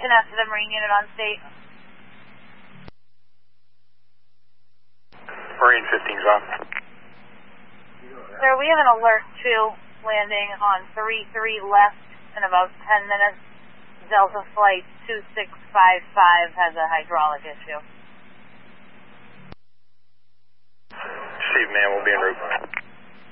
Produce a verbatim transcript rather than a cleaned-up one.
connect to the Marine unit on state. Marine fifteen's on. Sir, we have an alert two landing on three three left in about ten minutes. Delta Flight two six five five has a hydraulic issue. Steve, man, we'll be en route.